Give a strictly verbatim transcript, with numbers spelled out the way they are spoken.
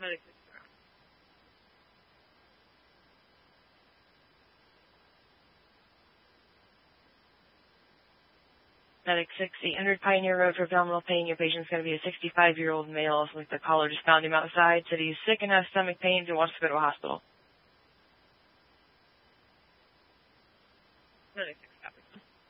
Medic six zero. Medic six, eight hundred Pioneer Road for abdominal pain. Your patient's going to be a sixty-five-year-old male. Like the caller just found him outside. Said he's sick and has stomach pains and wants to go to a hospital. Medic